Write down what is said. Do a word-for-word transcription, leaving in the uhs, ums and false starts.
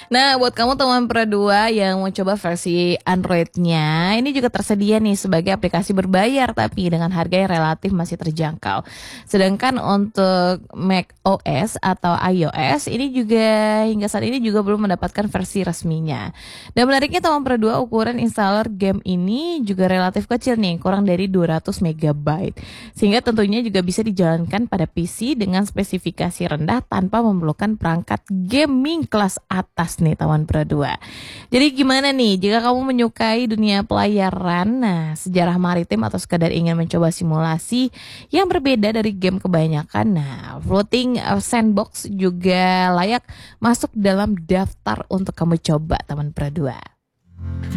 Nah, buat kamu teman Pro dua yang mau coba versi Android-nya, ini juga tersedia nih sebagai aplikasi berbayar tapi dengan harga yang relatif masih terjangkau. Sedangkan untuk Mac O S atau iOS ini juga hingga saat ini juga belum mendapatkan versi resminya. Dan menariknya teman Pro dua, ukuran installer game ini juga relatif kecil nih, kurang dari dua ratus megabyte. Sehingga tentunya juga bisa dijalankan pada P C dengan spesifikasi rendah tanpa memerlukan perangkat gaming kelas atas nih teman Pro dua. Jadi gimana nih jika kamu menyukai dunia pelayaran, nah sejarah maritim atau sekadar ingin mencoba simulasi yang berbeda dari game kebanyakan, nah Floating Sandbox juga layak masuk dalam daftar untuk kamu coba teman Pro dua.